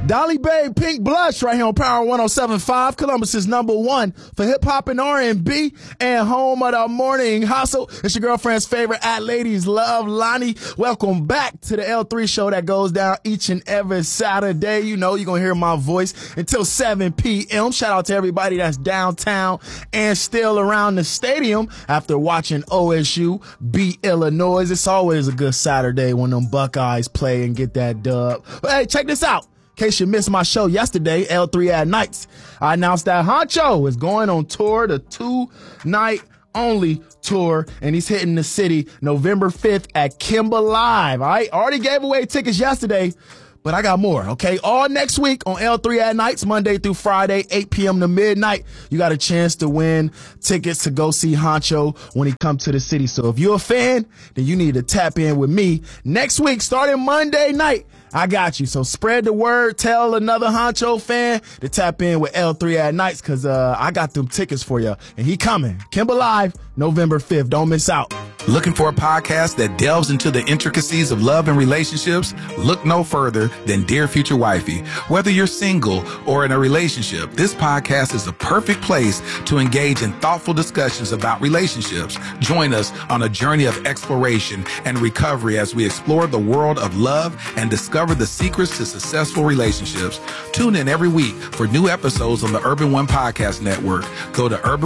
Dolly Babe, Pink Blush, right here on Power 107.5, Columbus's #1 for hip-hop and R&B, and home of the morning hustle. It's your girlfriend's favorite Ladies Love, Lonnie. Welcome back to the L3 show that goes down each and every Saturday. You know, you're going to hear my voice until 7 p.m. Shout out to everybody that's downtown and still around the stadium after watching OSU beat Illinois. It's always a good Saturday when them Buckeyes play and get that dub. But hey, check this out. In case you missed my show yesterday, L3 at Nights, I announced that Honcho is going on tour, the 2-night only tour, and he's hitting the city November 5th at Kimba Live. All right, already gave away tickets yesterday, but I got more, okay? All next week on L3 at Nights, Monday through Friday, 8 p.m. to midnight, you got a chance to win tickets to go see Honcho when he comes to the city. So if you're a fan, then you need to tap in with me next week, starting Monday night. I got you. So spread the word. Tell another Honcho fan to tap in with L3 at Nights, because I got them tickets for you. And he coming. Kimba Live, November 5th. Don't miss out. Looking for a podcast that delves into the intricacies of love and relationships? Look no further than Dear Future Wifey. Whether you're single or in a relationship, this podcast is a perfect place to engage in thoughtful discussions about relationships. Join us on a journey of exploration and recovery as we explore the world of love and discover the secrets to successful relationships. Tune in every week for new episodes on the Urban One Podcast Network. Go to Urban